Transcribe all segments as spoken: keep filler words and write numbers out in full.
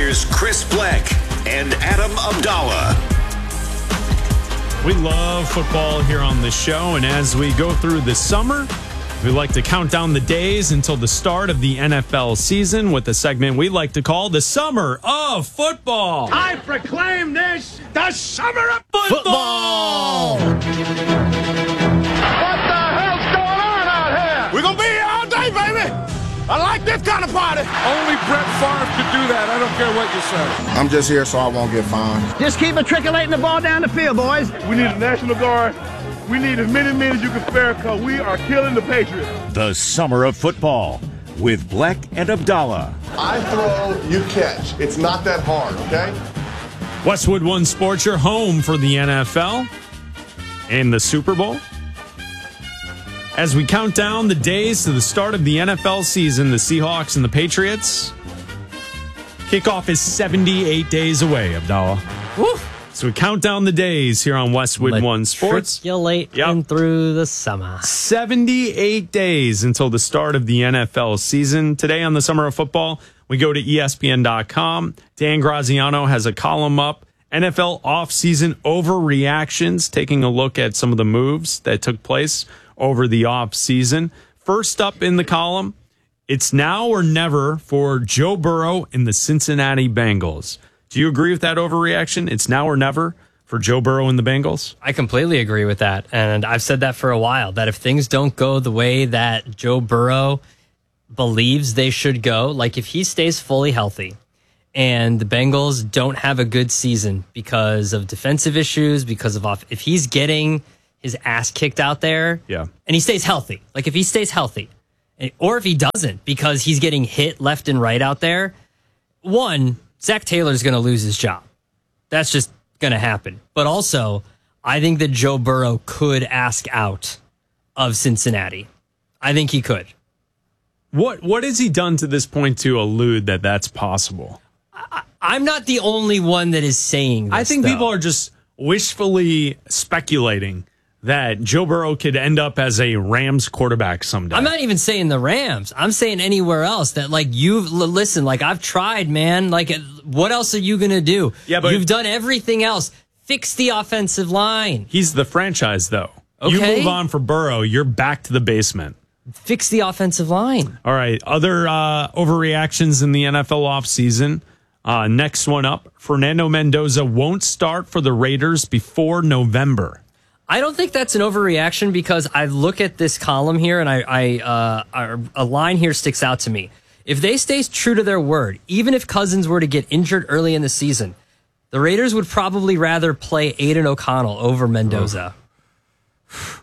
Here's Chris Black and Adam Abdallah. We love football here on the show, and as we go through the summer, we like to count down the days until the start of the N F L season with a segment we like to call the Summer of Football. I proclaim this the Summer of Football! What the hell's going on out here? We're going to be here all day, baby. I like this kind of party. Only Brett Favre could do that. I don't care what you say. I'm just here so I won't get fined. Just keep matriculating the ball down the field, boys. We need a National Guard. We need as many men as you can spare because we are killing the Patriots. The Summer of Football with Black and Abdallah. I throw, you catch. It's not that hard, okay? Westwood One Sports, your home for the N F L and the Super Bowl. As we count down the days to the start of the N F L season, the Seahawks and the Patriots, kickoff is seventy-eight days away, Abdallah. Woo! So we count down the days here on Westwood One Sports. Matriculate Yep. in through the summer. seventy-eight days until the start of the N F L season. Today on the Summer of Football, we go to E S P N dot com. Dan Graziano has a column up, N F L offseason overreactions, taking a look at some of the moves that took place over the offseason. First up in the column, it's now or never for Joe Burrow and the Cincinnati Bengals. Do you agree with that overreaction? It's now or never for Joe Burrow and the Bengals? I completely agree with that. And I've said that for a while, that if things don't go the way that Joe Burrow believes they should go, like if he stays fully healthy and the Bengals don't have a good season because of defensive issues, because of off, if he's getting his ass kicked out there, yeah, and he stays healthy, like if he stays healthy, or if he doesn't because he's getting hit left and right out there, one, Zach Taylor's going to lose his job. That's just going to happen. But also, I think that Joe Burrow could ask out of Cincinnati. I think he could. What What has he done to this point to allude that that's possible? I, I'm not the only one that is saying this, I think though. people are just wishfully speculating that Joe Burrow could end up as a Rams quarterback someday. I'm not even saying the Rams. I'm saying anywhere else that, like, you've, listen, like, I've tried, man. Like, what else are you going to do? Yeah, but you've done everything else. Fix the offensive line. He's the franchise, though. Okay. You move on for Burrow, you're back to the basement. Fix the offensive line. All right. Other uh, overreactions in the N F L offseason. Uh, next one up, Fernando Mendoza won't start for the Raiders before November. I don't think that's an overreaction because I look at this column here and I, I uh, a line here sticks out to me. If they stay true to their word, even if Cousins were to get injured early in the season, the Raiders would probably rather play Aiden O'Connell over Mendoza. Oh.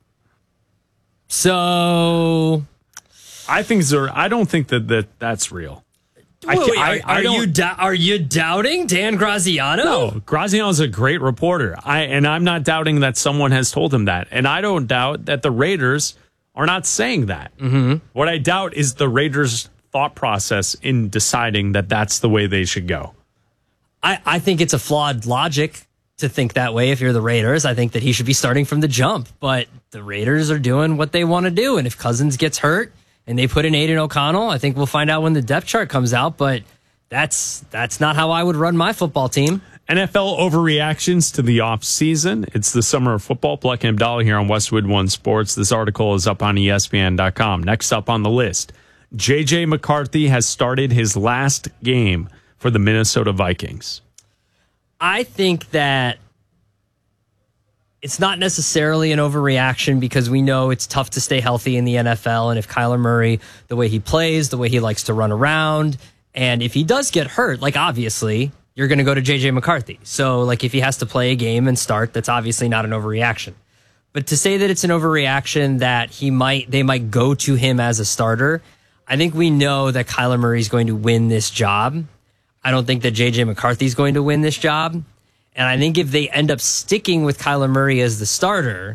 So, I think there. I don't think that, that that's real. Wait, I, wait, I, are, I are you don't- do- are you doubting Dan Graziano? No, Graziano's a great reporter. I and I'm not doubting that someone has told him that. And I don't doubt that the Raiders are not saying that. Mm-hmm. What I doubt is the Raiders' thought process in deciding that that's the way they should go. I, I think it's a flawed logic to think that way if you're the Raiders. I think that he should be starting from the jump. But the Raiders are doing what they want to do. And if Cousins gets hurt and they put in Aiden O'Connell, I think we'll find out when the depth chart comes out. But that's that's not how I would run my football team. N F L overreactions to the offseason. It's the Summer of Football. Black and Abdallah here on Westwood One Sports. This article is up on E S P N dot com. Next up on the list, J J McCarthy has started his last game for the Minnesota Vikings. I think that it's not necessarily an overreaction because we know it's tough to stay healthy in the N F L. And if Kyler Murray, the way he plays, the way he likes to run around, and if he does get hurt, like obviously you're going to go to J J McCarthy. So like if he has to play a game and start, that's obviously not an overreaction. But to say that it's an overreaction that he might, they might go to him as a starter, I think we know that Kyler Murray is going to win this job. I don't think that J J McCarthy is going to win this job. And I think if they end up sticking with Kyler Murray as the starter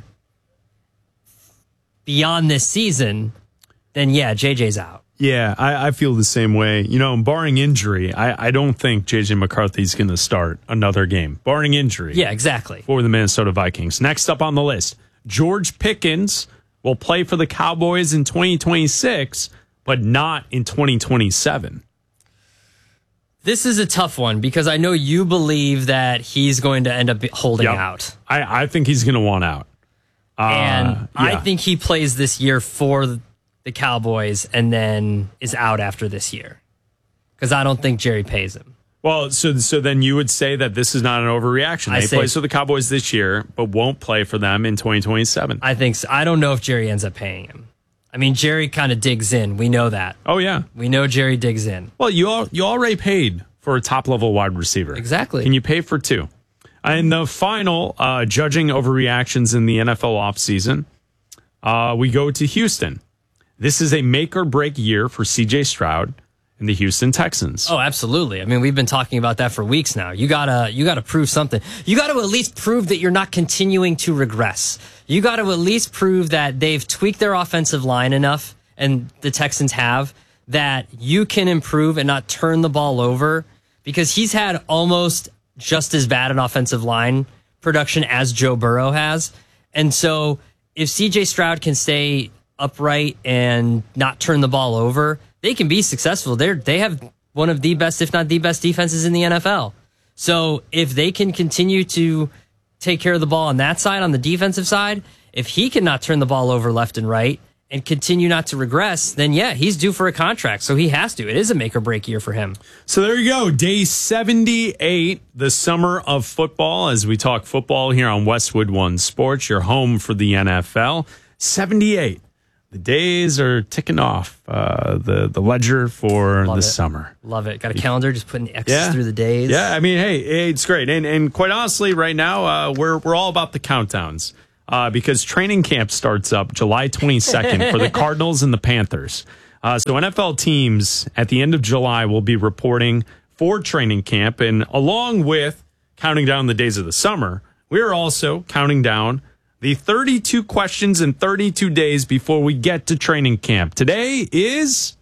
beyond this season, then yeah, J J's out. Yeah, I, I feel the same way. You know, barring injury, I, I don't think J J McCarthy's going to start another game. Barring injury. Yeah, exactly. For the Minnesota Vikings. Next up on the list, George Pickens will play for the Cowboys in twenty twenty-six, but not in twenty twenty-seven. This is a tough one because I know you believe that he's going to end up holding Yep. out. I, I think he's going to want out. Uh, And I yeah. think he plays this year for the Cowboys and then is out after this year because I don't think Jerry pays him. Well, so so then you would say that this is not an overreaction. I He say- plays for the Cowboys this year, but won't play for them in twenty twenty-seven. I think so. I don't know if Jerry ends up paying him. I mean, Jerry kind of digs in. We know that. Oh, yeah. We know Jerry digs in. Well, you all, you already paid for a top-level wide receiver. Exactly. Can you pay for two? And the final, uh, judging overreactions in the N F L offseason, uh, we go to Houston. This is a make-or-break year for C J Stroud and the Houston Texans. Oh, absolutely. I mean, we've been talking about that for weeks now. You gotta, you gotta prove something. You gotta at least prove that you're not continuing to regress. You gotta at least prove that they've tweaked their offensive line enough, and the Texans have, that you can improve and not turn the ball over, because he's had almost just as bad an offensive line production as Joe Burrow has. And so if C J Stroud can stay upright and not turn the ball over, they can be successful. They're, they have one of the best, if not the best, defenses in the N F L. So if they can continue to take care of the ball on that side, on the defensive side, if he cannot turn the ball over left and right and continue not to regress, then yeah, he's due for a contract. So he has to. It is a make or break year for him. So there you go. Day seventy-eight, the summer of football, as we talk football here on Westwood One Sports, your home for the N F L. seventy-eight. The days are ticking off uh, the, the ledger for Love the it. summer. Love it. Got a calendar, just putting X's Yeah. through the days. Yeah, I mean, hey, it's great. And and quite honestly, right now, uh, we're we're all about the countdowns uh, because training camp starts up July twenty-second for the Cardinals and the Panthers. Uh, so N F L teams at the end of July will be reporting for training camp. And along with counting down the days of the summer, we are also counting down the thirty-two questions in thirty-two days before we get to training camp. Today is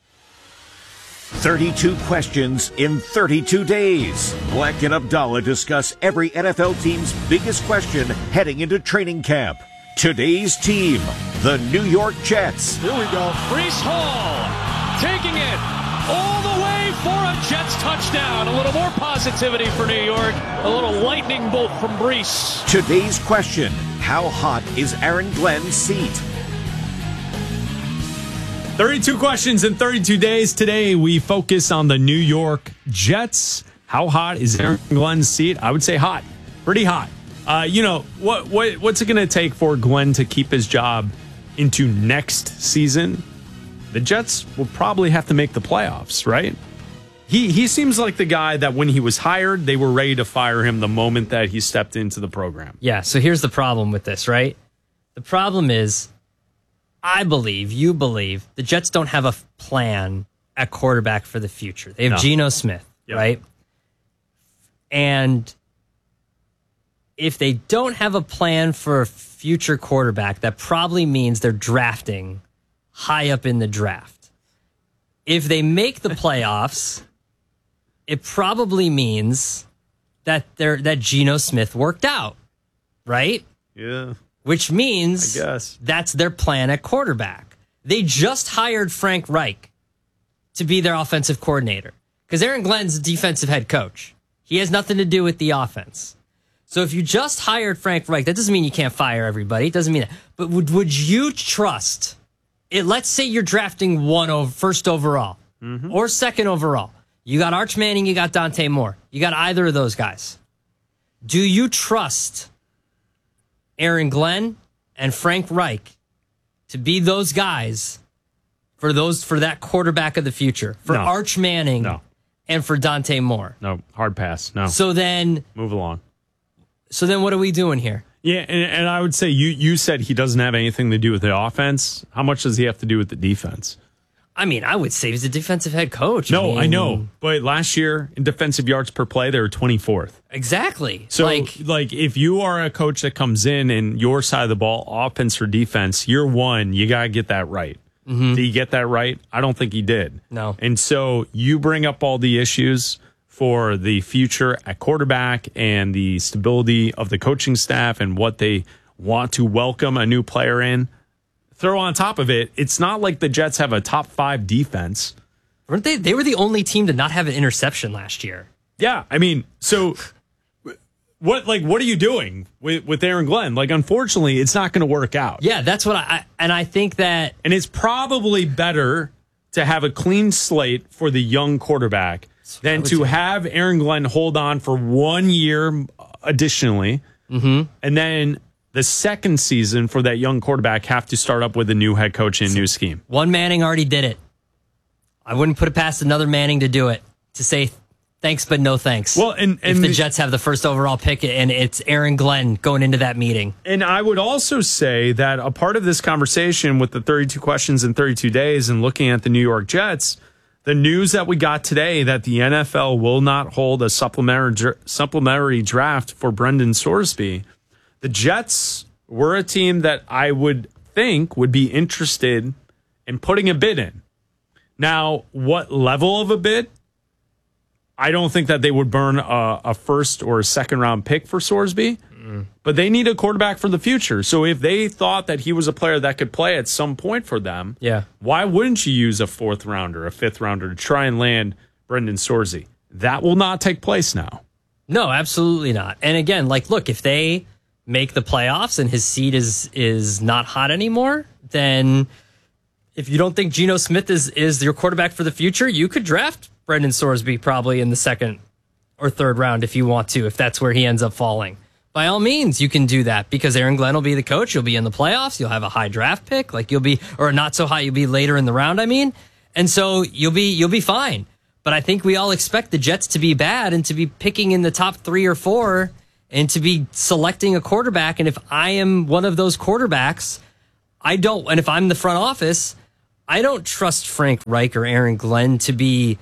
thirty-two questions in thirty-two days. Black and Abdallah discuss every N F L team's biggest question heading into training camp. Today's team, the New York Jets. Here we go. Breece Hall taking it all the way for a Jets touchdown. A little more positivity for New York. A little lightning bolt from Breece. Today's question, how hot is Aaron Glenn's seat? thirty-two questions in thirty-two days. Today, we focus on the New York Jets. How hot is Aaron Glenn's seat? I would say hot. Pretty hot. Uh, you know, what, what what's it going to take for Glenn to keep his job into next season? The Jets will probably have to make the playoffs, right? He he seems like the guy that when he was hired, they were ready to fire him the moment that he stepped into the program. Yeah, so here's the problem with this, right? The problem is, I believe, you believe, the Jets don't have a plan at quarterback for the future. They have No. Geno Smith, Yep. right? And if they don't have a plan for a future quarterback, that probably means they're drafting high up in the draft. If they make the playoffs, it probably means that they're that Geno Smith worked out, right? Yeah. Which means I guess. that's their plan at quarterback. They just hired Frank Reich to be their offensive coordinator because Aaron Glenn's the defensive head coach. He has nothing to do with the offense. So if you just hired Frank Reich, that doesn't mean you can't fire everybody. It doesn't mean that. But would would you trust it? Let's say you're drafting one over first overall Mm-hmm. or second overall. You got Arch Manning, you got Dante Moore. You got either of those guys. Do you trust Aaron Glenn and Frank Reich to be those guys for those for that quarterback of the future, for No. Arch Manning No. and for Dante Moore? No, hard pass. No. So then, Move along. so then, what are we doing here? Yeah, and, and I would say you you said he doesn't have anything to do with the offense. How much does he have to do with the defense? I mean, I would say he's a defensive head coach. No, mean, I know, but last year in defensive yards per play, they were twenty-fourth. exactly. So, like, like, if you are a coach that comes in and your side of the ball, offense or defense, year one, you gotta get that right. Mm-hmm. Did he get that right? I don't think he did. No. And so you bring up all the issues for the future at quarterback and the stability of the coaching staff and what they want to welcome a new player in. Throw on top of it, it's not like the Jets have a top five defense. Weren't they? They were the only team to not have an interception last year. Yeah, I mean, so what? Like, what are you doing with with Aaron Glenn? Like, unfortunately, it's not going to work out. Yeah, that's what I, I and I think that, and it's probably better to have a clean slate for the young quarterback than to say. have Aaron Glenn hold on for one year additionally, mm-hmm. and then the second season for that young quarterback have to start up with a new head coach and a new scheme. One Manning already did it. I wouldn't put it past another Manning to do it, to say thanks but no thanks. Well, and, and if the Jets have the first overall pick and it's Aaron Glenn going into that meeting. And I would also say that a part of this conversation with the thirty-two questions in thirty-two days and looking at the New York Jets, the news that we got today that the N F L will not hold a supplementary supplementary draft for Brendan Sorsby. The Jets were a team that I would think would be interested in putting a bid in. Now, what level of a bid? I don't think that they would burn a, a first or a second round pick for Sorsby, mm. but they need a quarterback for the future. So if they thought that he was a player that could play at some point for them, yeah, why wouldn't you use a fourth rounder, a fifth rounder to try and land Brendan Sorsby? That will not take place now. No, absolutely not. And again, like, look, if they make the playoffs and his seat is is not hot anymore, then if you don't think Geno Smith is is your quarterback for the future, you could draft Brendan Sorsby probably in the second or third round if you want to, if that's where he ends up falling. By all means, you can do that because Aaron Glenn will be the coach. You'll be in the playoffs. You'll have a high draft pick, like you'll be, or not so high, you'll be later in the round, I mean. And so you'll be you'll be fine. But I think we all expect the Jets to be bad and to be picking in the top three or four and to be selecting a quarterback. And if I am one of those quarterbacks, I don't, and if I'm the front office, I don't trust Frank Reich or Aaron Glenn to be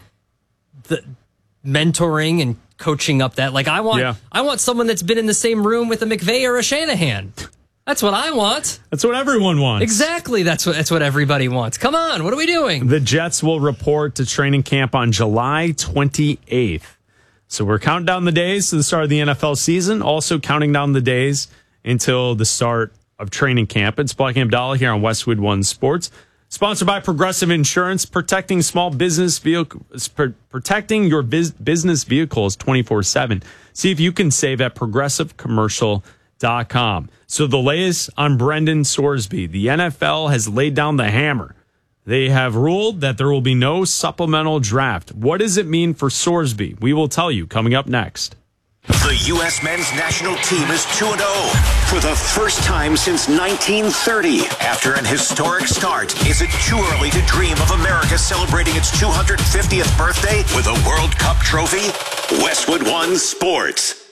the mentoring and coaching up that. Like I want, yeah. I want someone that's been in the same room with a McVay or a Shanahan. That's what I want. That's what everyone wants. Exactly. That's what that's what everybody wants. Come on, what are we doing? The Jets will report to training camp on July twenty-eighth. So we're counting down the days to the start of the N F L season, also counting down the days until the start of training camp. It's Black and Abdallah here on Westwood One Sports. Sponsored by Progressive Insurance, protecting small business vehicles, protecting your biz, business vehicles twenty-four seven. See if you can save at progressive commercial dot com. So the latest on Brendan Sorsby. The N F L has laid down the hammer. They have ruled that there will be no supplemental draft. What does it mean for Sorsby? We will tell you coming up next. The U S men's national team is two and oh for the first time since nineteen thirty. After an historic start, is it too early to dream of America celebrating its two hundred fiftieth birthday with a World Cup trophy? Westwood One Sports.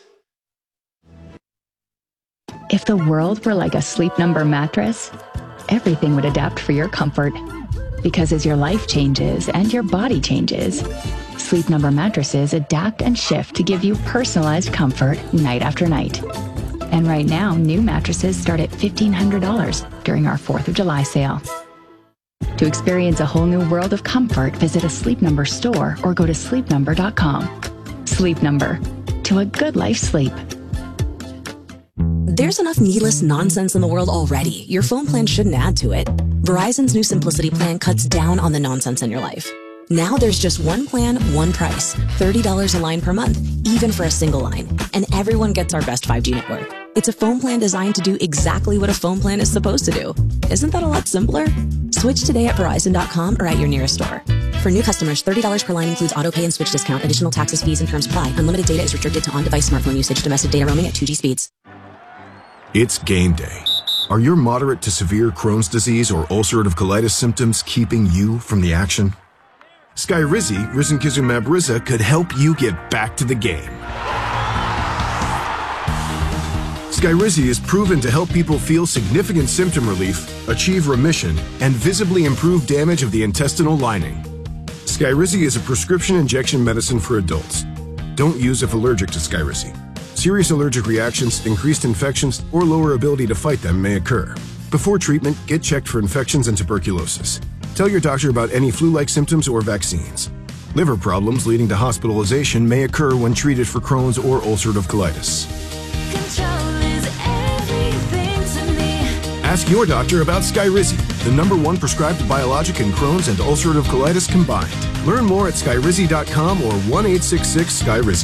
If the world were like a Sleep Number mattress, everything would adapt for your comfort. Because as your life changes and your body changes, Sleep Number mattresses adapt and shift to give you personalized comfort night after night. And right now, new mattresses start at fifteen hundred dollars during our fourth of July sale. To experience a whole new world of comfort, visit a Sleep Number store or go to sleep number dot com. Sleep Number. To a good life sleep. There's enough needless nonsense in the world already. Your phone plan shouldn't add to it. Verizon's new Simplicity plan cuts down on the nonsense in your life. Now there's just one plan, one price. thirty dollars a line per month, even for a single line. And everyone gets our best five G network. It's a phone plan designed to do exactly what a phone plan is supposed to do. Isn't that a lot simpler? Switch today at Verizon dot com or at your nearest store. For new customers, thirty dollars per line includes auto pay and switch discount. Additional taxes, fees, and terms apply. Unlimited data is restricted to on-device smartphone usage. Domestic data roaming at two G speeds. It's game day. Are your moderate to severe Crohn's disease or ulcerative colitis symptoms keeping you from the action? Skyrizi, risankizumab Riza, could help you get back to the game. Skyrizi is proven to help people feel significant symptom relief, achieve remission, and visibly improve damage of the intestinal lining. Skyrizi is a prescription injection medicine for adults. Don't use if allergic to Skyrizi. Serious allergic reactions, increased infections, or lower ability to fight them may occur. Before treatment, get checked for infections and tuberculosis. Tell your doctor about any flu-like symptoms or vaccines. Liver problems leading to hospitalization may occur when treated for Crohn's or ulcerative colitis. Ask your doctor about Skyrizi, the number one prescribed biologic in Crohn's and ulcerative colitis combined. Learn more at sky rizzy dot com or one eight six six sky rizzy.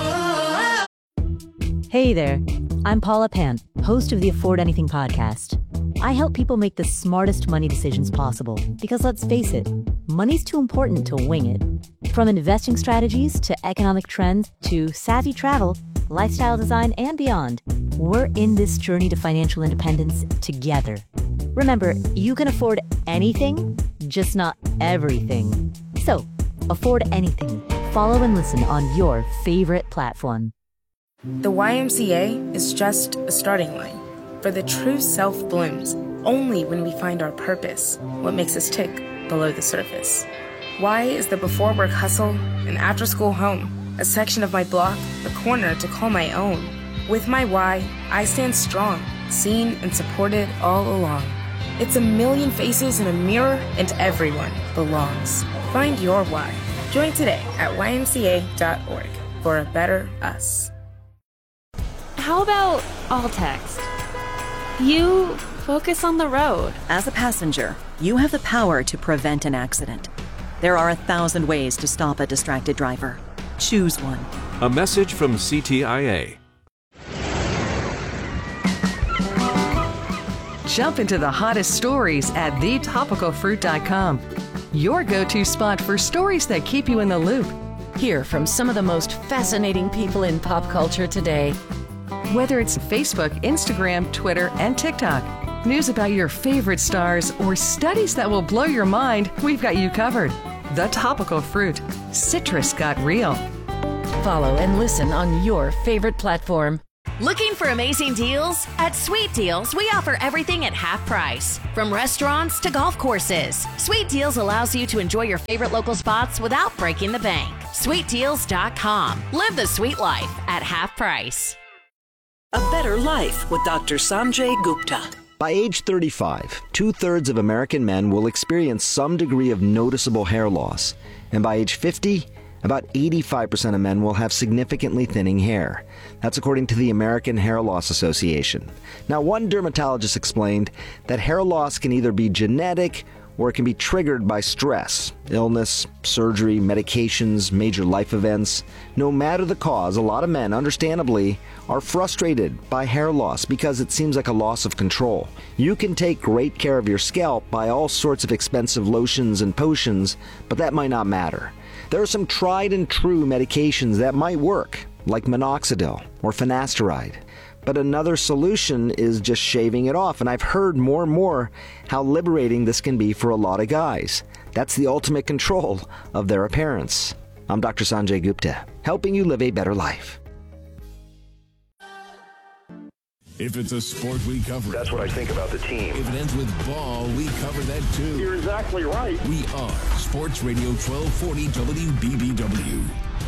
Hey there, I'm Paula Pant, host of the Afford Anything podcast. I help people make the smartest money decisions possible because, let's face it, money's too important to wing it. From investing strategies to economic trends to savvy travel, lifestyle design, and beyond, we're in this journey to financial independence together. Remember, you can afford anything, just not everything. So, afford anything. Follow and listen on your favorite platform. The Y M C A is just a starting line, for the true self blooms only when we find our purpose, what makes us tick below the surface. Y is the before work hustle, an after school home, a section of my block, a corner to call my own. With my Y, I stand strong, seen and supported all along. It's a million faces in a mirror, and everyone belongs. Find your why. Join today at Y M C A dot org for a better us. How about all text? You focus on the road. As a passenger, you have the power to prevent an accident. There are a thousand ways to stop a distracted driver. Choose one. A message from C T I A. Jump into the hottest stories at the topical fruit dot com. Your go-to spot for stories that keep you in the loop. Hear from some of the most fascinating people in pop culture today. Whether it's Facebook, Instagram, Twitter, and TikTok, news about your favorite stars, or studies that will blow your mind, we've got you covered. The Topical Fruit. Citrus got real. Follow and listen on your favorite platform. Looking for amazing deals? At Sweet Deals, we offer everything at half price. From restaurants to golf courses, Sweet Deals allows you to enjoy your favorite local spots without breaking the bank. sweet deals dot com. Live the sweet life at half price. A Better Life with Doctor Sanjay Gupta. By age thirty-five, two-thirds of American men will experience some degree of noticeable hair loss. And by age fifty, about eighty-five percent of men will have significantly thinning hair. That's according to the American Hair Loss Association. Now, one dermatologist explained that hair loss can either be genetic or it can be triggered by stress, illness, surgery, medications, major life events. No matter the cause, a lot of men, understandably, are frustrated by hair loss because it seems like a loss of control. You can take great care of your scalp by all sorts of expensive lotions and potions, but that might not matter. There are some tried and true medications that might work, like minoxidil or finasteride. But another solution is just shaving it off, and I've heard more and more how liberating this can be for a lot of guys. That's the ultimate control of their appearance. I'm Doctor Sanjay Gupta, helping you live a better life. If it's a sport, we cover it. That's what I think about the team. If it ends with ball, we cover that too. You're exactly right. We are Sports Radio twelve forty W B B W.